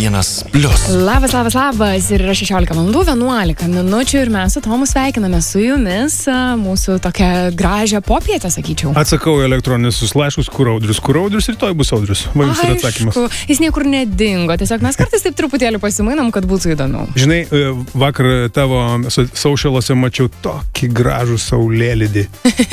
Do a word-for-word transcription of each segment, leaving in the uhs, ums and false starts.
vienas plius. Labas, labas, labas. Ir yra šešiolika valandų vienuolika minučių ir mes su Tomu sveikiname su jumis mūsų tokią gražią popietę, sakyčiau. Atsakau į elektroninius laiškus, kur Audrius, kur Audrius, rytoj bus Audrius. Va jums yra atsakymas. Aišku, jis niekur nedingo. Tiesiog mes kartais taip truputėlį pasimainom, kad būtų įdomiau. Žinai, vakar tavo socialuose mačiau tokį gražų saulėlydį.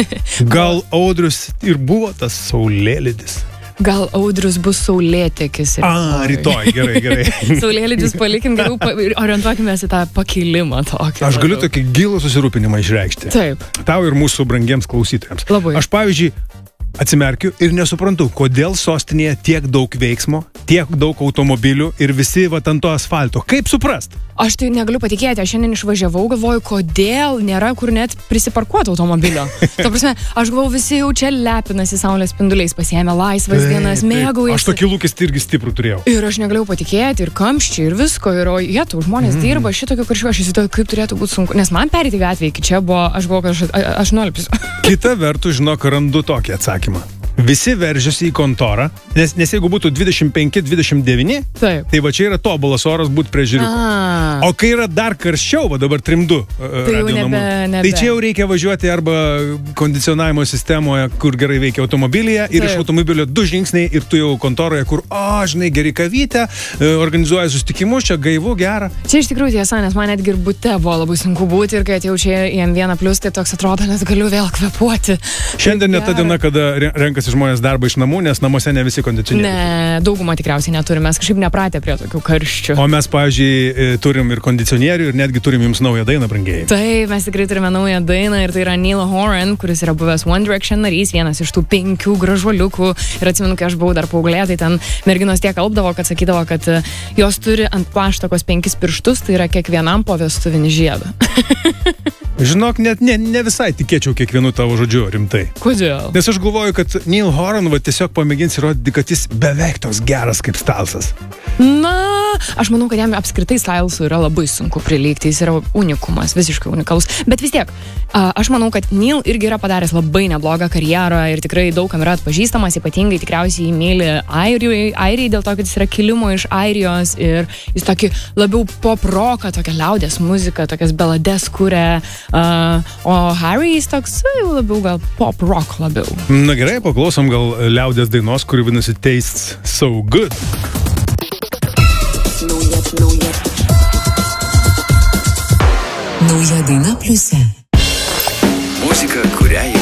Gal Audrius ir buvo tas saulėlydis? Gal Audrius bus saulėtekis. A, rytoj, gerai, gerai. Saulėlydis palikim, geriau pa, orientuokimės į tą pakilimą tokį. Aš galiu tokį gilų susirūpinimą išreikšti. Taip. Tau ir mūsų brangiems klausytojams. Labai. Aš, pavyzdžiui, atsimerkiu ir nesuprantu, kodėl sostinėje tiek daug veiksmo, tiek daug automobilių ir visi va ant to asfalto. Kaip suprast? Aš tai negaliu patikėti, aš šiandien išvažiavau, galvoju, kodėl nėra kur net prisiparkuoti automobilio. Ta prasme, aš galvoju, visi jau čia lepinasi saulės spinduliais, pasiėmė laisvas dienas, mėgaujasi. Aš tokį lūkestį irgi stiprų turėjau. Ir aš negalėjau patikėti, ir kamščiai, ir visko, ir o jie, tų žmonės mm. dirba šitokio karščio, aš įsivaizduoju, kaip turėtų būti sunku, nes man perėti gatvę iki čia buvo, aš galvoju, kad aš, aš nuolipsiu. Kita vertus, žinok, randu tokį atsakymą. Visi veržiasi į kontorą, nes, nes jeigu būtų dvidešimt penki dvidešimt devyni, taip. Tai va čia yra tobulas oras būti prie žiriuko. O kai yra dar karščiau, va dabar trim du tai, nebe, nebe. tai čia jau reikia važiuoti arba kondicionavimo sistemoje, kur gerai veikia automobilyje, ir taip. Iš automobilio du žingsniai ir tu jau kontoroje, kur, o, žinai, geri kavytę, organizuoja susitikimus, čia gaivu, gera. Čia iš tikrųjų tiesa, nes man netgi ir bute buvo labai sunku būti ir kai atėjau čia į M vienas plius, tai toks atrodo, nes galiu vėl kvepuoti. Šiandien net ta diena, kada renkasi žmonės darbą iš namų, nes namuose ne visi kondicionieriai. Ne, daugumą tikriausiai neturime, mes kažkaip nepratę prie tokių karščių. O mes, pavyzdžiui, turim ir kondicionierių ir netgi turim jums naują dainą, brangieji. Taip, mes tikrai turime naują dainą ir tai yra Niall Horan, kuris yra buvęs One Direction narys, vienas iš tų penkių gražuoliukų. Ir atsimenu, kai aš buvau dar paauglė, tai ten merginos tiek kalbdavo, kad sakydavo, kad jos turi ant plaštakos penkis pirštus, tai yra kiekvienam po vestuvinį žiedą. Žinok, net ne, ne visai tikėčiau kiekvienu tavo žodžiu rimtai. Kodėl? Nes aš galvoju, kad Niall Horan va, tiesiog pamėgins įrodyti, kad jis beveik toks geras kaip Stalsas. Na, aš manau, kad jam apskritai Stalsui yra labai sunku prilygti, jis yra unikumas, visiškai unikalus. Bet vis tiek, aš manau, kad Niall irgi yra padaręs labai neblogą karjerą ir tikrai daugam yra atpažįstamas, ypatingai tikriausiai jį myli Airijai, Airijai dėl to, kad jis yra kilimo iš Airijos ir jis tokį labiau pop-roką, tokią liaudės muziką, tokias balades kuria. Uh, o Harry jis toks jau labiau gal pop-rock labiau. Na gerai, paklausom gal liaudės dainos, kuri vadinasi Tastes So Good. Nauja, nauja. Nauja daina pliuse.